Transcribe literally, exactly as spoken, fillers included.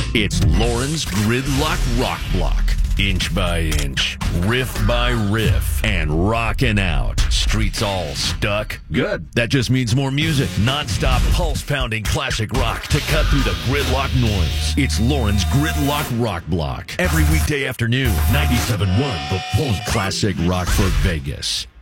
It's Lauren's Gridlock Rock Block. Inch by inch, riff by riff, and rockin' out. Streets all stuck? Good. That just means more music. Non-stop, pulse-pounding classic rock to cut through the gridlock noise. It's Lauren's Gridlock Rock Block. Every weekday afternoon, ninety-seven point one, the Pulse Classic Rock for Vegas.